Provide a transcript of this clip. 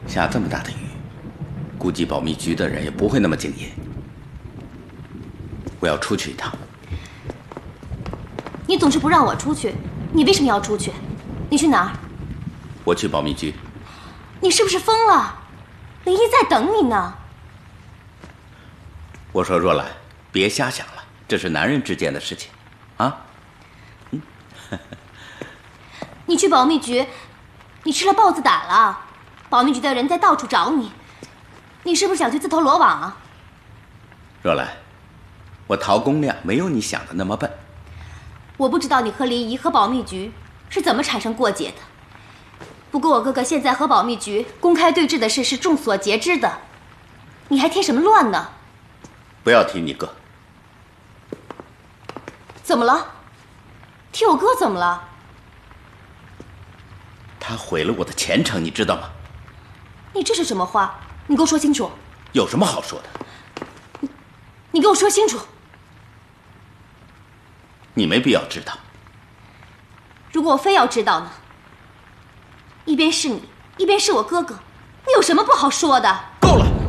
下这么大的雨，估计保密局的人也不会那么敬业。我要出去一趟。 你总是不让我出去，你为什么要出去？你去哪儿？ 我去保密局。 你是不是疯了？林一在等你呢。 我说若兰，别瞎想了，这是男人之间的事情，啊？ 你去保密局，你吃了豹子胆了？保密局的人在到处找你，你是不是想去自投罗网啊？ 若兰，我陶公亮没有你想的那么笨。 我不知道你和林怡和保密局是怎么产生过节的，不过我哥哥现在和保密局公开对峙的事是众所皆知的，你还添什么乱呢？ 不要提你哥。 怎么了？提我哥怎么了？ 他毁了我的前程，你知道吗？ 你这是什么话？你给我说清楚。 有什么好说的？ 你给我说清楚。 你没必要知道。 如果我非要知道呢？一边是你，一边是我哥哥，你有什么不好说的？ 够了！